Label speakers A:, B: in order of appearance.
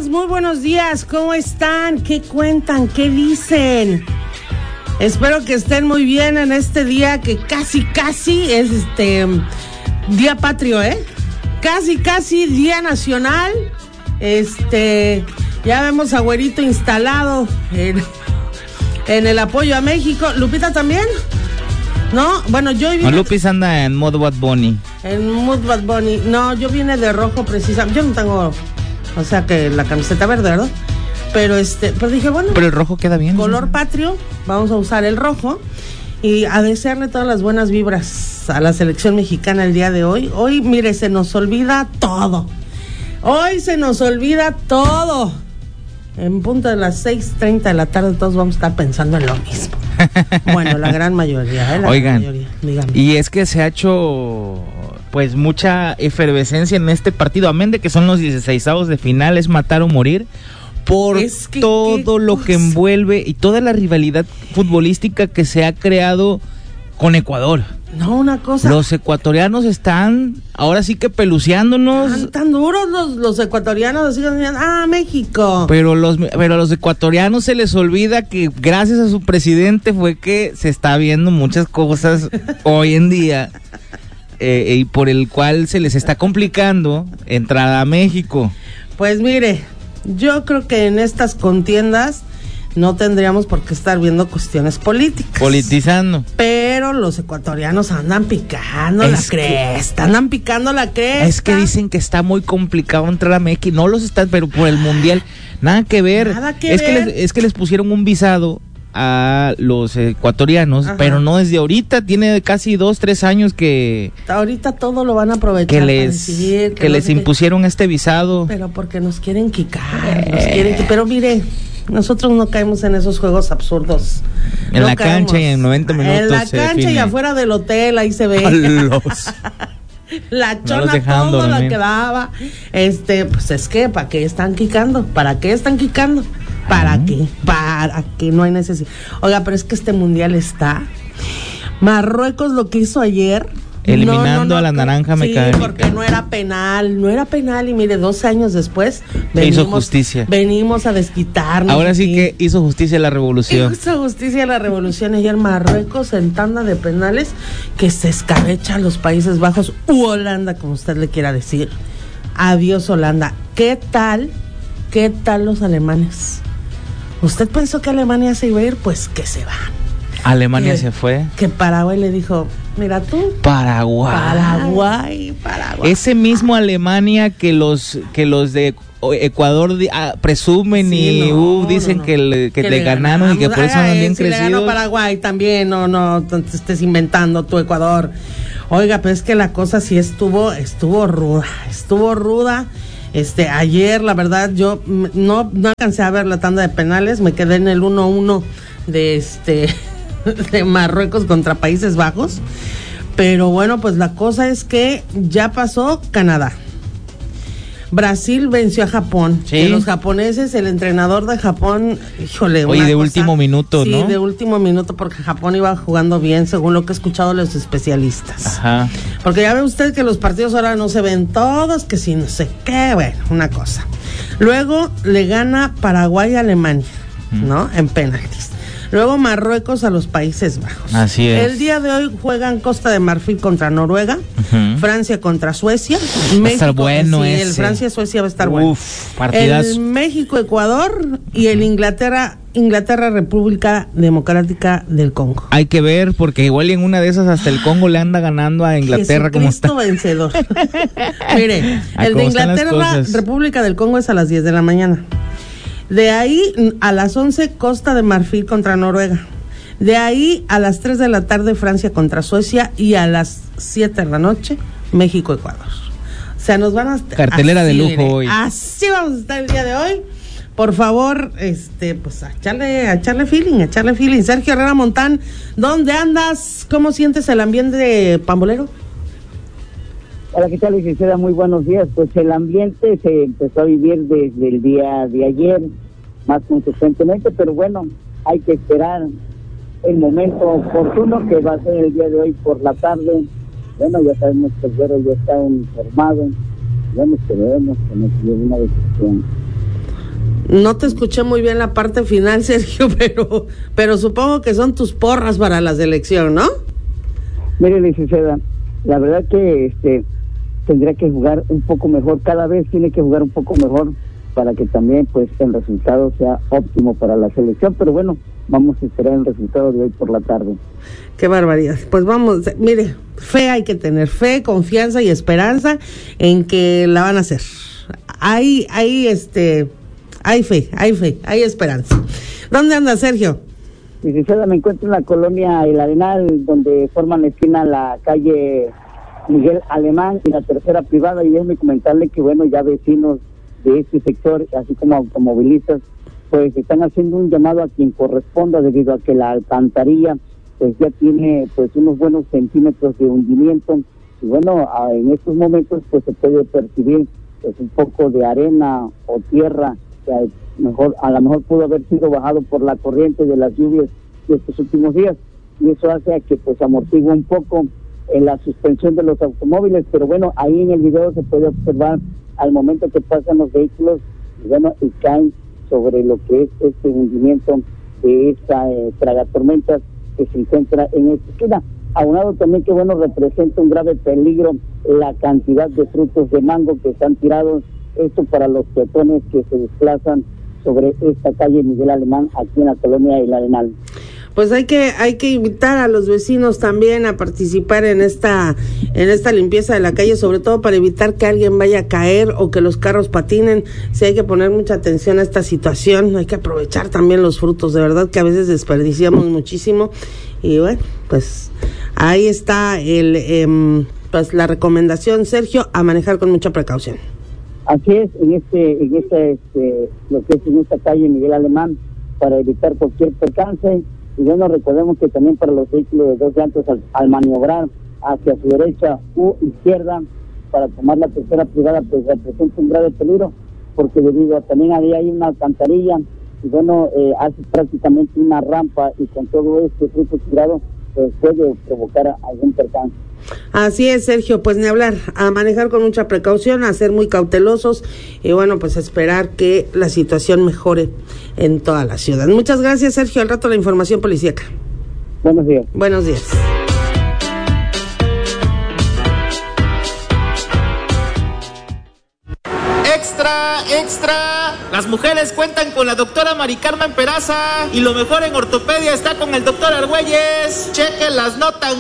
A: muy buenos días, ¿cómo están? ¿Qué cuentan? ¿Qué dicen? Espero que estén muy bien en este día que casi es día patrio, casi día nacional. Ya vemos a Güerito instalado en el apoyo a México. ¿Lupita también? No, bueno, yo vine...
B: No, Lupis anda en mood Bad Bunny.
A: En mood Bad Bunny. No, yo vine de rojo precisamente. Yo no tengo, o sea que la camiseta verde, ¿verdad? Pero pues dije, bueno.
B: Pero el rojo queda bien.
A: Color patrio, vamos a usar el rojo. Y a desearle todas las buenas vibras a la selección mexicana el día de hoy. Hoy, mire, se nos olvida todo. Hoy se nos olvida todo. En punto de las 6:30 de la tarde todos vamos a estar pensando en lo mismo. Bueno, la gran mayoría,
B: Oigan,
A: gran mayoría, dígame.
B: Y es que se ha hecho pues mucha efervescencia en este partido, amén de que son los 16avos de final, es matar o morir, por todo lo que envuelve y toda la rivalidad futbolística que se ha creado con Ecuador.
A: No, una cosa.
B: Los ecuatorianos están ahora sí que peluceándonos.
A: Están tan duros los ecuatorianos, así que dicen, México.
B: Pero a los ecuatorianos se les olvida que gracias a su presidente fue que se está viendo muchas cosas hoy en día y por el cual se les está complicando entrar a México.
A: Pues mire, yo creo que en estas contiendas no tendríamos por qué estar viendo cuestiones políticas.
B: Politizando.
A: Pero los ecuatorianos andan picando la cresta.
B: Es que dicen que está muy complicado entrar a México. No los están, pero por el mundial. Nada que ver. Es que les pusieron un visado a los ecuatorianos. Ajá. Pero no desde ahorita. Tiene casi 2-3 años que...
A: Ahorita todo lo van a aprovechar
B: que les impusieron este visado.
A: Pero porque nos quieren quicar. Pero mire... Nosotros no caemos en esos juegos absurdos.
B: En la cancha y en 90 minutos.
A: En la cancha y afuera del hotel, ahí se ve. La chona todo la que daba. Pues es que, ¿para qué están quicando? ¿Para qué? Para que no hay necesidad. Oiga, pero es que este mundial está. Marruecos lo que hizo ayer.
B: Eliminando a la naranja mecánica.
A: Sí, porque no era penal, y mire, 12 años después
B: hizo justicia.
A: Venimos a desquitarnos.
B: Ahora sí que hizo justicia la revolución.
A: Ayer Marruecos en tanda de penales que se escabecha a los Países Bajos u Holanda, como usted le quiera decir. Adiós Holanda. ¿Qué tal los alemanes? ¿Usted pensó que Alemania se iba a ir? Pues que se va.
B: Alemania se fue.
A: Que Paraguay le dijo, mira tú.
B: Paraguay. Ese mismo Alemania que los de Ecuador presumen dicen que le ganaron y que por eso andan bien crecidos. Le ganó
A: Paraguay también, no te estés inventando tu Ecuador. Oiga, pero es que la cosa sí estuvo ruda. Ayer, la verdad, yo no alcancé a ver la tanda de penales, me quedé en el 1-1 de Marruecos contra Países Bajos, pero bueno, pues la cosa es que ya pasó Canadá. Brasil venció a Japón.
B: ¿Sí?
A: Y los japoneses, el entrenador de Japón, híjole,
B: oye, de último minuto, ¿no?
A: Sí, de último minuto, porque Japón iba jugando bien, según lo que he escuchado de los especialistas. Ajá. Porque ya ve usted que los partidos ahora no se ven todos, que si no sé qué, bueno, una cosa. Luego le gana Paraguay a Alemania, ¿no? En penaltis. Luego Marruecos a los Países Bajos.
B: Así es.
A: El día de hoy juegan Costa de Marfil contra Noruega, Francia contra Suecia.
B: Va a estar bueno ese.
A: El Francia-Suecia va a estar bueno.
B: Partidazo.
A: El México-Ecuador y el Inglaterra-República Democrática del Congo.
B: Hay que ver, porque igual en una de esas hasta el Congo le anda ganando a Inglaterra.
A: Jesucristo como está. Vencedor. Mire, el de Inglaterra-República del Congo es a las 10 de la mañana. De ahí a las 11 Costa de Marfil contra Noruega. De ahí a las 3 de la tarde Francia contra Suecia y a las 7 de la noche México-Ecuador. O sea, nos van a...
B: Cartelera de lujo hoy.
A: Así vamos a estar el día de hoy. Por favor, pues a echarle feeling. Sergio Herrera Montán, ¿dónde andas? ¿Cómo sientes el ambiente pambolero?
C: Hola, ¿qué tal, licenciada? Muy buenos días. Pues el ambiente se empezó a vivir desde el día de ayer, más consistentemente, pero bueno, hay que esperar el momento oportuno que va a ser el día de hoy por la tarde. Bueno, ya sabemos que el Güero ya está informado, ya nos queremos que no tiene una decisión.
A: No te escuché muy bien la parte final, Sergio, pero supongo que son tus porras para la selección, ¿no?
C: Mire, licenciada, la verdad que tendría que jugar un poco mejor, cada vez tiene que jugar un poco mejor para que también pues el resultado sea óptimo para la selección, pero bueno, vamos a esperar el resultado de hoy por la tarde.
A: Qué barbaridad. Pues vamos, mire, fe hay que tener, fe, confianza y esperanza en que la van a hacer. Hay fe, hay esperanza. ¿Dónde anda, Sergio?
C: Licenciada, me encuentro en la colonia El Arenal, donde forman la esquina la calle Miguel Alemán y la tercera privada, y déjeme comentarle que bueno, ya vecinos de este sector, así como automovilistas, pues están haciendo un llamado a quien corresponda, debido a que la alcantarilla pues ya tiene pues unos buenos centímetros de hundimiento, y bueno, en estos momentos pues se puede percibir pues un poco de arena o tierra que a lo mejor pudo haber sido bajado por la corriente de las lluvias de estos últimos días, y eso hace a que pues amortigue un poco en la suspensión de los automóviles, pero bueno, ahí en el video se puede observar al momento que pasan los vehículos y caen sobre lo que es este hundimiento de esta tragatormentas que se encuentra en esta esquina. Aunado también que bueno, representa un grave peligro la cantidad de frutos de mango que están tirados, esto para los peatones que se desplazan sobre esta calle Miguel Alemán aquí en la colonia El Arenal.
A: Pues hay que invitar a los vecinos también a participar en esta limpieza de la calle, sobre todo para evitar que alguien vaya a caer o que los carros patinen. Sí, hay que poner mucha atención a esta situación, hay que aprovechar también los frutos, de verdad que a veces desperdiciamos muchísimo. Y bueno, pues ahí está pues la recomendación, Sergio, a manejar con mucha precaución.
C: Así es, lo que es en esta calle Miguel Alemán, para evitar cualquier percance. Y bueno, recordemos que también para los vehículos de dos llantas al maniobrar hacia su derecha u izquierda para tomar la tercera privada, pues representa un grave peligro, porque debido a también ahí hay una alcantarilla y bueno, hace prácticamente una rampa, y con todo este fruto tirado pues puede provocar algún percance.
A: Así es, Sergio, pues ni hablar, a manejar con mucha precaución, a ser muy cautelosos y bueno, pues a esperar que la situación mejore en toda la ciudad. Muchas gracias, Sergio. Al rato la información policíaca.
C: Buenos días.
A: Buenos días.
D: ¡Extra! Las mujeres cuentan con la doctora Mari Carmen Peraza, y lo mejor en ortopedia está con el doctor Argüelles. Chequen las notas.